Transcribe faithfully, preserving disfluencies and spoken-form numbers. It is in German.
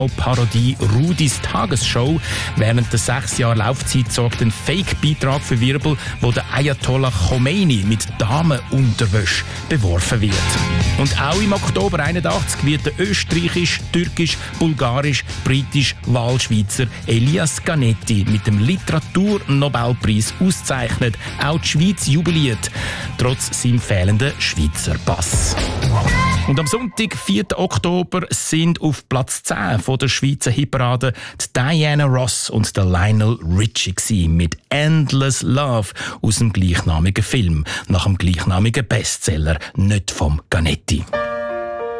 Parodie Rudis Tagesshow. Während der sechs Jahre Laufzeit sorgt ein Fake-Beitrag für Wirbel, wo der Ayatollah Khomeini mit Damenunterwäsche beworfen wird. Und auch im Oktober einundachtzig wird der österreichisch, türkisch, bulgarisch, britisch Wahlschweizer Elias Canetti mit dem Literaturnobelpreis ausgezeichnet. Auch die Schweiz jubiliert, trotz seinem fehlenden Schweizer Pass. Und am Sonntag, vierten Oktober, sind auf Platz zehn von der Schweizer Hitparade die Diana Ross und der Lionel Richie mit «Endless Love» aus dem gleichnamigen Film, nach dem gleichnamigen Bestseller, nicht vom Canetti.